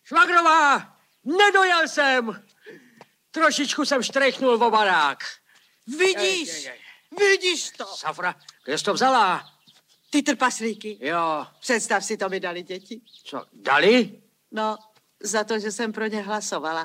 Švagrová, nedojel jsem. Trošičku jsem štrejchnul o barák. Vidíš? Vidíš to? Safra, kde jsi to vzala? Ty trpaslíky. Jo. Představ si, to mi dali děti. Co, dali? No, za to, že jsem pro ně hlasovala.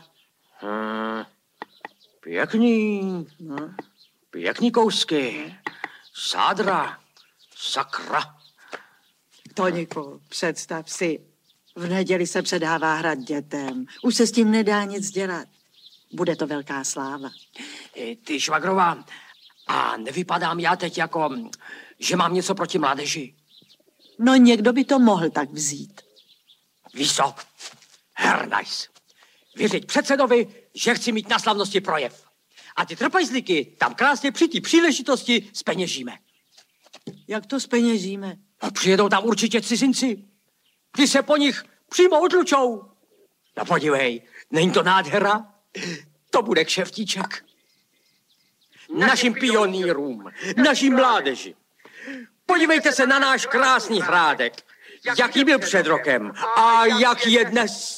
Pěkný. Pěkný kousky. Sádra. Sakra. Toníku, představ si, v neděli se předává hrad dětem. Už se s tím nedá nic dělat. Bude to velká sláva. Ty, Švagrová, a nevypadám já teď jako, že mám něco proti mládeži? No někdo by to mohl tak vzít. Víš co? Hernajs. Věřit předsedovi, že chci mít na slavnosti projev. A ty trpajzlíky tam krásně při té příležitosti zpeněžíme. Jak to zpeněžíme? A přijedou tam určitě cizinci. Ty se po nich přímo odlučou. No podívej, není to nádhera? To bude kšeftíček. Našim pionýrům, naší mládeži. Podívejte se na náš krásný hrádek. Jaký byl před rokem a jaký je dnes.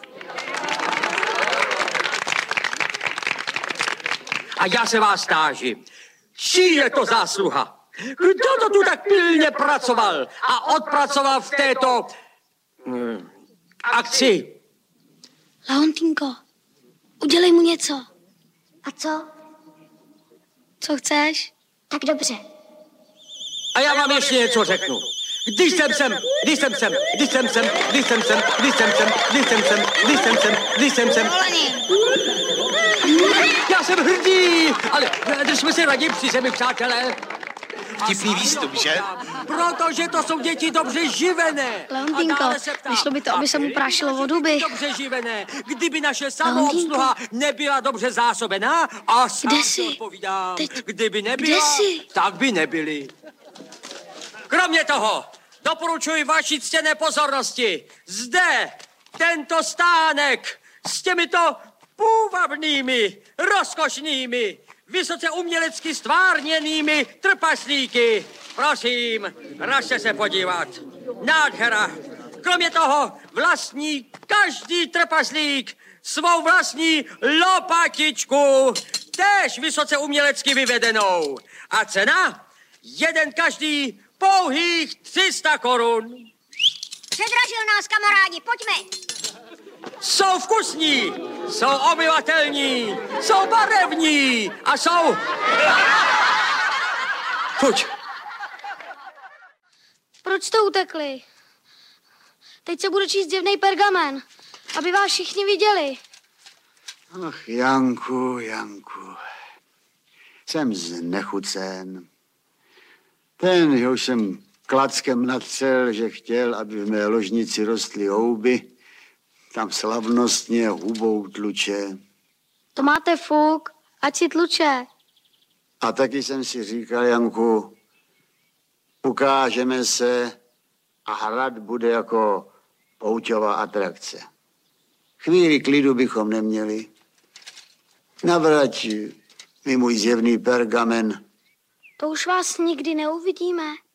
A já se vás táži, čí je to zásluha? Kdo to tu tak pilně pracoval a odpracoval v této akci? Leontýnko, udělej mu něco. A co? Co chceš? Tak dobře. A já vám ještě něco řeknu. Když jsem sem. Já jsem hrdý, ale držme se raději při zemi, přátelé. Vtipný výstup, že? Protože to jsou děti dobře živené. Leontýnko, nešlo by to, aby se mu prášilo o duby. Dobře živené. Kdyby naše samoobsluha nebyla dobře zásobená, a sám si odpovídám, kdyby nebyla, tak by nebyly. Kromě toho, doporučuji vaší ctěné pozornosti. Zde, tento stánek s těmito půvabnými, rozkošnými, vysoce umělecky stvárněnými trpaslíky. Prosím, ražte se podívat. Nádhera. Kromě toho vlastní každý trpaslík svou vlastní lopatičku, též vysoce umělecky vyvedenou. A cena? Jeden každý pouhých 300 korun. Předražil nás, kamarádi, pojďme. Jsou vkusní, jsou obyvatelní, jsou barevní a jsou... Pojď. Proč jste utekli? Teď se bude číst divnej pergamen, aby vás všichni viděli. Ach, Janku. Jsem znechucen. Ten, jehož jsem klackem natřel, že chtěl, aby v mé ložnici rostly houby, tam slavnostně hubou tluče. To máte fuk, ať si tluče. A taky jsem si říkal, Janku, ukážeme se a hrad bude jako pouťová atrakce. Chvíli klidu bychom neměli. Navrať mi můj zjevný pergamen. To už vás nikdy neuvidíme.